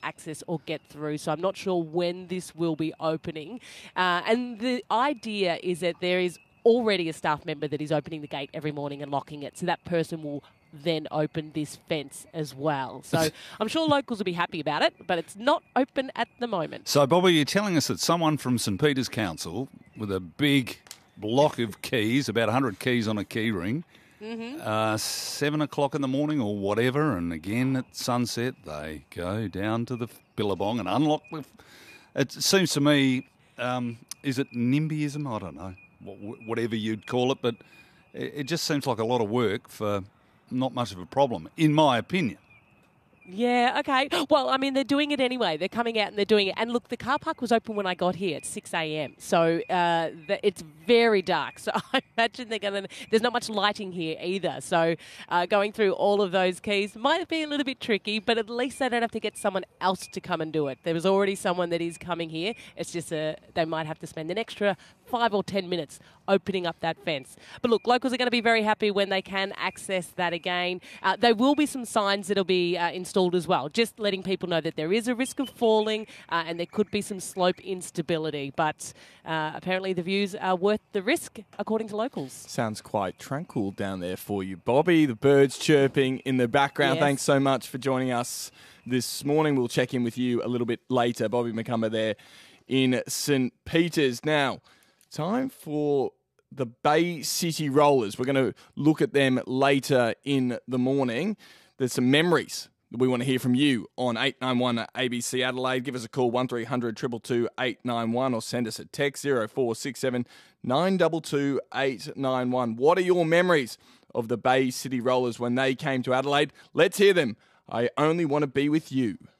access or get through. So I'm not sure when this will be opening. And the idea is that there is already a staff member that is opening the gate every morning and locking it. So that person will then open this fence as well. So I'm sure locals will be happy about it, but it's not open at the moment. So, Bobby, you're telling us that someone from St Peter's Council with a big block of keys, about 100 keys on a key ring, 7 o'clock in the morning or whatever, and again at sunset, they go down to the billabong and unlock the... It seems to me, is it NIMBYism? I don't know, whatever you'd call it, but it just seems like a lot of work for not much of a problem, in my opinion. Yeah, okay. Well, I mean, they're doing it anyway. They're coming out and they're doing it. And look, the car park was open when I got here at 6 a.m. So it's very dark. So I imagine there's not much lighting here either. So going through all of those keys might be a little bit tricky, but at least they don't have to get someone else to come and do it. There was already someone that is coming here. It's just they might have to spend an extra 5 or 10 minutes opening up that fence. But look, locals are going to be very happy when they can access that again. There will be some signs that'll be installed as well, just letting people know that there is a risk of falling and there could be some slope instability. But apparently the views are worth the risk, according to locals. Sounds quite tranquil down there for you, Bobby. The birds chirping in the background. Yes. Thanks so much for joining us this morning. We'll check in with you a little bit later. Bobby McCumber there in St Peter's. Now, time for the Bay City Rollers. We're going to look at them later in the morning. There's some memories that we want to hear from you on 891 ABC Adelaide. Give us a call, 1300 222 891, or send us a text 0467 922 891. What are your memories of the Bay City Rollers when they came to Adelaide? Let's hear them. I only want to be with you.